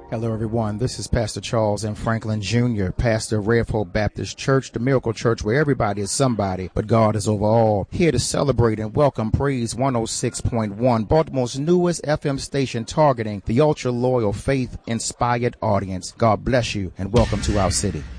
Hello, everyone. This is Pastor Charles M. Franklin Jr., pastor of Red Hope Baptist Church, the miracle church where everybody is somebody, but God is over all. Here to celebrate and welcome Praise 106.1, Baltimore's newest FM station targeting the ultra-loyal, faith-inspired audience. God bless you and welcome to our city.